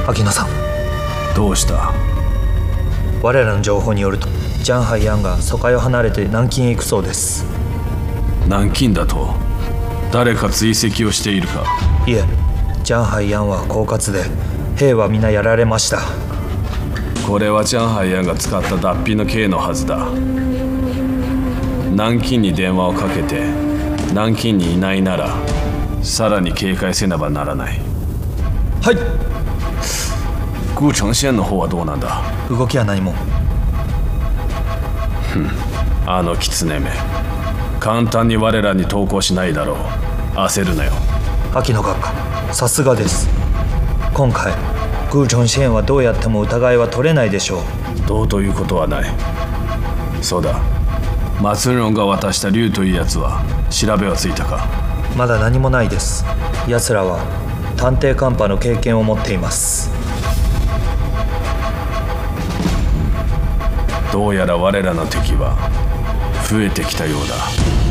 秋野さん、 どうした？ 我らの情報によるとジャン・ハイアンが疎開を離れて南京へ行くそうです。 南京だと？誰か追跡をしているか？ いえ、ジャン・ハイアンは狡猾で兵は皆やられました。 これはジャン・ハイアンが使った脱皮の刑のはずだ。南京に電話をかけて南京にいないならさらに警戒せねばならない。 はい。 古城县の方はどうなんだ？ 動きは何も。 あの狐め、簡単に我らに投降しないだろう。焦るなよ。 秋野閣下、さすがです。今回グーチョン支援はどうやっても疑いは取れないでしょう。 どうということはない。そうだ、松論が渡した竜というやつは調べはついたか？ まだ何もないです。奴らは探偵カンパの経験を持っています。 どうやら我らの敵は増えてきたようだ。